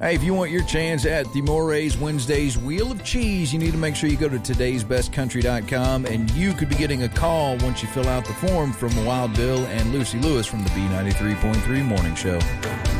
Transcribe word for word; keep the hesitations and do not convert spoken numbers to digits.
Hey, if you want your chance at the Moray's Wednesdays Wheel of Cheese, you need to make sure you go to todays best country dot com, and you could be getting a call once you fill out the form from Wild Bill and Lucy Lewis from the B ninety-three point three Morning Show.